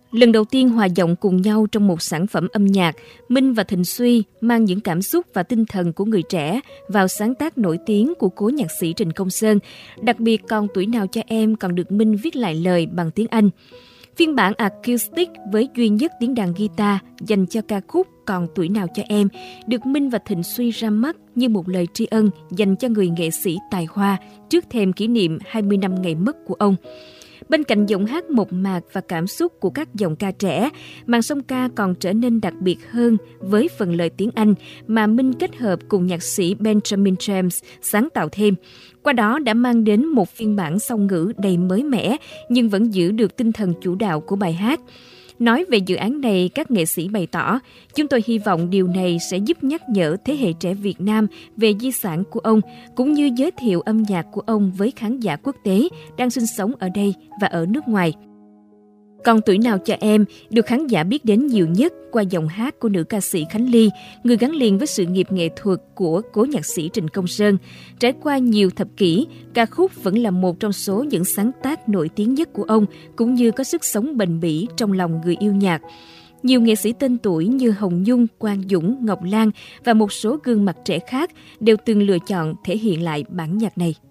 Lần đầu tiên hòa giọng cùng nhau trong một sản phẩm âm nhạc, Minh và Thịnh Suy mang những cảm xúc và tinh thần của người trẻ vào sáng tác nổi tiếng của cố nhạc sĩ Trịnh Công Sơn. Đặc biệt Còn Tuổi Nào Cho Em còn được Minh viết lại lời bằng tiếng Anh. Phiên bản acoustic với duy nhất tiếng đàn guitar dành cho ca khúc Còn Tuổi Nào Cho Em được Minh và Thịnh Suy ra mắt như một lời tri ân dành cho người nghệ sĩ tài hoa trước thềm kỷ niệm 20 năm ngày mất của ông. Bên cạnh giọng hát mộc mạc và cảm xúc của các giọng ca trẻ, màn song ca còn trở nên đặc biệt hơn với phần lời tiếng Anh mà Minh kết hợp cùng nhạc sĩ Benjamin James sáng tạo thêm. Qua đó đã mang đến một phiên bản song ngữ đầy mới mẻ nhưng vẫn giữ được tinh thần chủ đạo của bài hát. Nói về dự án này, các nghệ sĩ bày tỏ, chúng tôi hy vọng điều này sẽ giúp nhắc nhở thế hệ trẻ Việt Nam về di sản của ông, cũng như giới thiệu âm nhạc của ông với khán giả quốc tế đang sinh sống ở đây và ở nước ngoài. Còn Tuổi Nào Cho Em được khán giả biết đến nhiều nhất qua giọng hát của nữ ca sĩ Khánh Ly, người gắn liền với sự nghiệp nghệ thuật của cố nhạc sĩ Trịnh Công Sơn. Trải qua nhiều thập kỷ, ca khúc vẫn là một trong số những sáng tác nổi tiếng nhất của ông, cũng như có sức sống bền bỉ trong lòng người yêu nhạc. Nhiều nghệ sĩ tên tuổi như Hồng Nhung, Quang Dũng, Ngọc Lan và một số gương mặt trẻ khác đều từng lựa chọn thể hiện lại bản nhạc này.